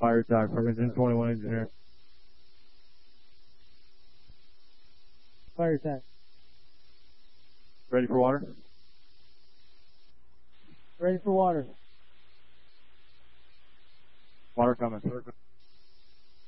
fire attack. Ferguson 21 engineer. Fire attack. Ready for water? Ready for water. Water coming.